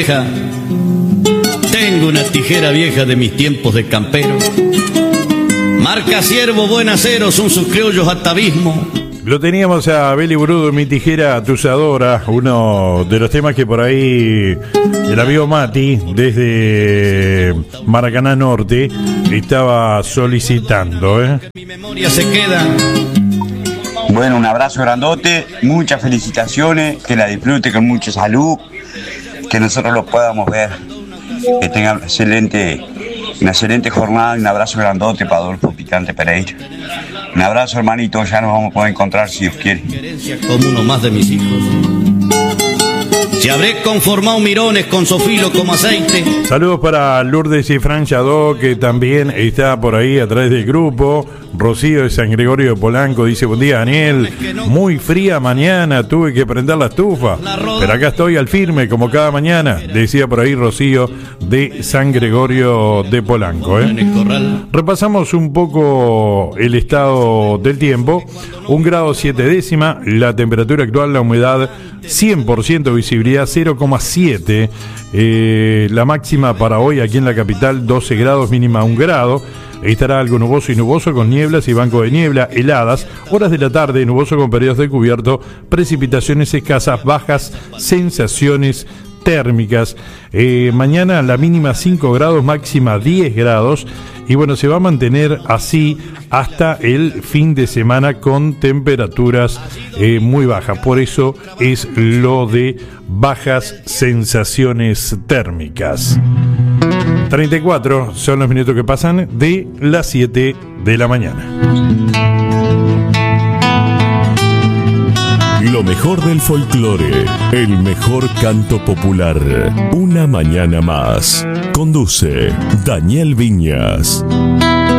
Tengo una tijera vieja de mis tiempos de campero. Marca Ciervo, buen acero, son sus criollos atavismo. Lo teníamos a Beli Brudo, Mi Tijera Atusadora, uno de los temas que por ahí el amigo Mati, desde Maracaná Norte, estaba solicitando. Mi memoria se queda. Bueno, un abrazo grandote, muchas felicitaciones, que la disfrute con mucha salud, que nosotros lo podamos ver, que tengan una excelente jornada. Un abrazo grandote para Adolfo Picante Pereira. Un abrazo, hermanito, ya nos vamos a poder encontrar si Dios quiere. Como uno más de mis hijos. Si habré conformado mirones con sofilo como aceite. Saludos para Lourdes y Fran Chadó, que también está por ahí a través del grupo. Rocío de San Gregorio de Polanco dice: buen día, Daniel, muy fría mañana, tuve que prender la estufa, pero acá estoy al firme como cada mañana, decía por ahí Rocío de San Gregorio de Polanco. Repasamos un poco el estado del tiempo. 1 grado 7 décima, la temperatura actual, la humedad 100%, visibilidad 0,7. La máxima para hoy aquí en la capital 12 grados, mínima 1 grado. Estará algo nuboso y nuboso con nieblas y banco de niebla, heladas, horas de la tarde, nuboso con periodos de cubierto, precipitaciones escasas, bajas sensaciones térmicas. Mañana la mínima 5 grados, máxima 10 grados. Y bueno, se va a mantener así hasta el fin de semana con temperaturas muy bajas. Por eso es lo de bajas sensaciones térmicas. 34 son los minutos que pasan de las 7 de la mañana. Lo mejor del folclore, el mejor canto popular. Una mañana más. Conduce Daniel Viñas.